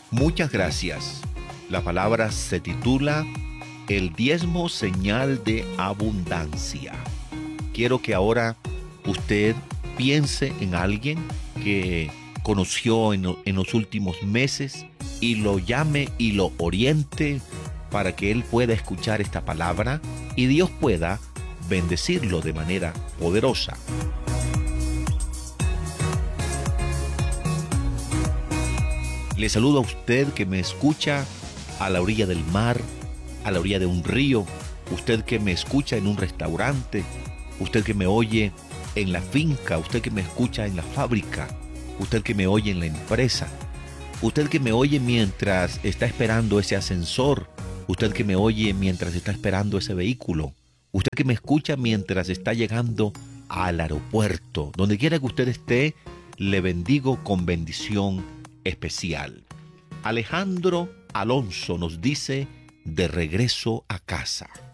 Muchas gracias. La palabra se titula El diezmo señal de abundancia. Quiero que ahora usted piense en alguien que conoció en los últimos meses y lo llame y lo oriente para que él pueda escuchar esta palabra y Dios pueda bendecirlo de manera poderosa. Le saludo a usted que me escucha a la orilla del mar, a la orilla de un río, usted que me escucha en un restaurante, usted que me oye en la finca, usted que me escucha en la fábrica, usted que me oye en la empresa, usted que me oye mientras está esperando ese ascensor, usted que me oye mientras está esperando ese vehículo, usted que me escucha mientras está llegando al aeropuerto, donde quiera que usted esté, le bendigo con bendición especial. Alejandro Alonso nos dice: de regreso a casa.